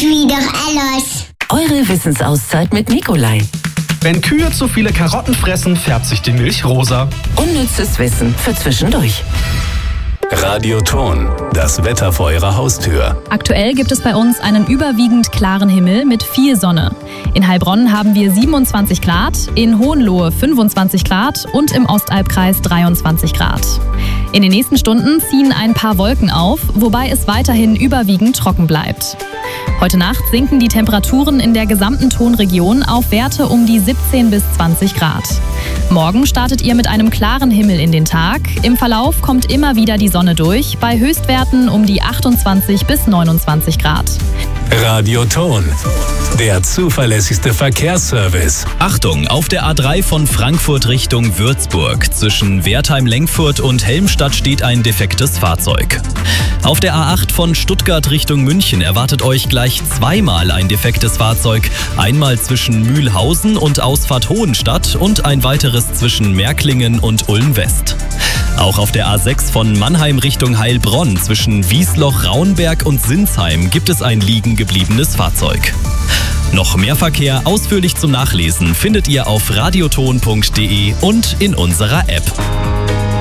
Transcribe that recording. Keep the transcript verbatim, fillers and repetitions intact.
irgendwie doch alles. Eure Wissensauszeit mit Nikolai. Wenn Kühe zu viele Karotten fressen, färbt sich die Milch rosa. Unnützes Wissen für zwischendurch. Radioton, das Wetter vor eurer Haustür. Aktuell gibt es bei uns einen überwiegend klaren Himmel mit viel Sonne. In Heilbronn haben wir siebenundzwanzig Grad, in Hohenlohe fünfundzwanzig Grad und im Ostalbkreis dreiundzwanzig Grad. In den nächsten Stunden ziehen ein paar Wolken auf, wobei es weiterhin überwiegend trocken bleibt. Heute Nacht sinken die Temperaturen in der gesamten Tonregion auf Werte um die siebzehn bis zwanzig Grad. Morgen startet ihr mit einem klaren Himmel in den Tag. Im Verlauf kommt immer wieder die Sonne durch, bei Höchstwerten um die achtundzwanzig bis neunundzwanzig Grad. Radioton, der zuverlässigste Verkehrsservice. Achtung, auf der A drei von Frankfurt Richtung Würzburg. Zwischen Wertheim-Lenkfurt und Helmstadt steht ein defektes Fahrzeug. Auf der A acht von Stuttgart Richtung München erwartet euch gleich zweimal ein defektes Fahrzeug. Einmal zwischen Mühlhausen und Ausfahrt Hohenstadt und ein weiteres zwischen Märklingen und Ulm-West. Auch auf der A sechs von Mannheim Richtung Heilbronn zwischen Wiesloch, Raunberg und Sinsheim gibt es ein liegen gebliebenes Fahrzeug. Noch mehr Verkehr ausführlich zum Nachlesen findet ihr auf radioton punkt de und in unserer App.